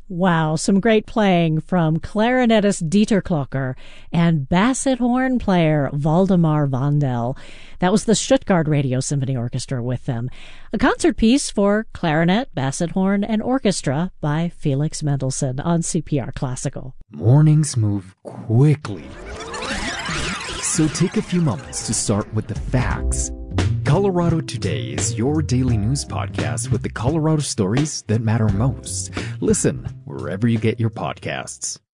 Wow, some great playing from clarinetist Dieter Klocker and basset horn player Waldemar Vondel. That was the Stuttgart Radio Symphony Orchestra with them. A concert piece for clarinet, basset horn, and orchestra by Felix Mendelssohn on CPR Classical. Mornings move quickly, so take a few moments to start with the facts. Colorado Today is your daily news podcast with the Colorado stories that matter most. Listen wherever you get your podcasts.